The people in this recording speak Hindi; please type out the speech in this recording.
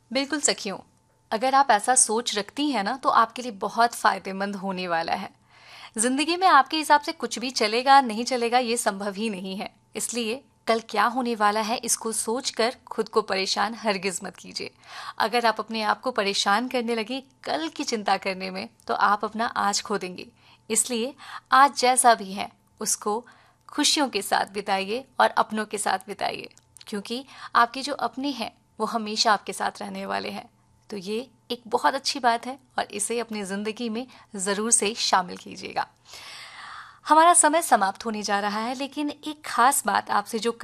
बिल्कुल सखियों, अगर आप ऐसा सोच रखती हैं ना तो आपके लिए बहुत फायदेमंद होने वाला है। जिंदगी में आपके हिसाब से कुछ भी चलेगा नहीं चलेगा ये संभव ही नहीं है। इसलिए कल क्या होने वाला है इसको सोचकर खुद को परेशान हरगिज मत कीजिए। अगर आप अपने आप को परेशान करने लगे कल की चिंता करने में तो आप अपना आज खो देंगे। इसलिए आज जैसा भी है उसको खुशियों के साथ बिताइए और अपनों के साथ बिताइए, क्योंकि आपके जो अपने हैं वो हमेशा आपके साथ रहने वाले हैं। तो ये एक बहुत अच्छी बात है और इसे अपनी ज़िंदगी में ज़रूर से शामिल कीजिएगा। हमारा समय समाप्त होने जा रहा है, लेकिन एक खास बात आपसे जो